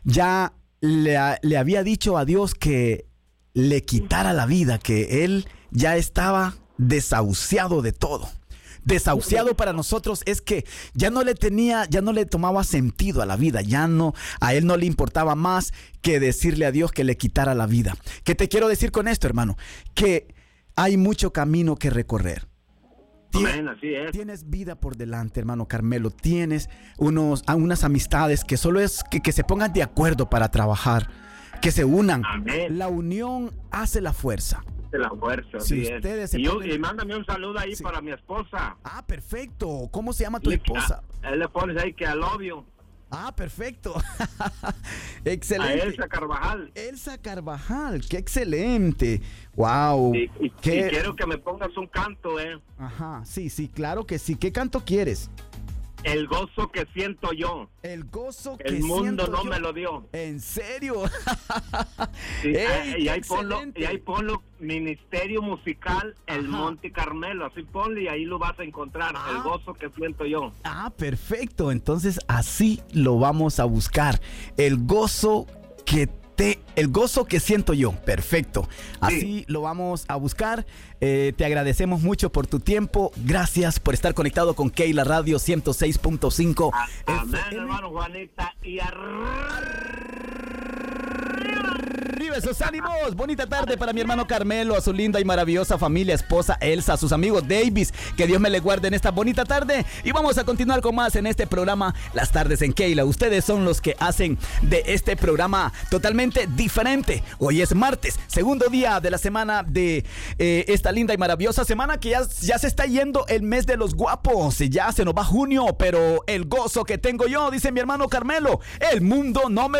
ya le había dicho a Dios que le quitara la vida, que él ya estaba desahuciado de todo. Desahuciado para nosotros es que ya no le tomaba sentido a la vida, a él no le importaba más que decirle a Dios que le quitara la vida. ¿Qué te quiero decir con esto, hermano? Que hay mucho camino que recorrer. Amén, así es. Tienes vida por delante, hermano Carmelo. Tienes unas amistades que solo es que se pongan de acuerdo para trabajar, que se unan. Amén. La unión hace la fuerza. La fuerza, Si sí ustedes y mándame un saludo ahí para mi esposa. Ah, perfecto. ¿Cómo se llama tu esposa? Él le pones ahí que I love you. Ah, perfecto. Excelente. A Elsa Carvajal. Elsa Carvajal, qué excelente. Wow. Y quiero que me pongas un canto, Ajá, sí, claro que sí. ¿Qué canto quieres? El gozo que siento yo. El gozo que el mundo siento no yo. me lo dio. ¿En serio? Sí, Ey, y ahí ponlo Ministerio Musical El Monte Carmelo. Así ponle y ahí lo vas a encontrar. El gozo que siento yo. Ah, perfecto. Entonces así lo vamos a buscar. El gozo que siento yo. Perfecto. Así Sí. lo vamos a buscar. Te agradecemos mucho por tu tiempo. Gracias por estar conectado con Keila Radio 106.5. Amén, hermano Juanita. Y ¡Vive esos ánimos! Bonita tarde para mi hermano Carmelo, a su linda y maravillosa familia, esposa Elsa, a sus amigos Davis. Que Dios me le guarde en esta bonita tarde. Y vamos a continuar con más en este programa, Las Tardes en Keila. Ustedes son los que hacen de este programa totalmente diferente. Hoy es martes, segundo día de la semana de esta linda y maravillosa semana que ya se está yendo el mes de los guapos. Ya se nos va junio, pero el gozo que tengo yo, dice mi hermano Carmelo, el mundo no me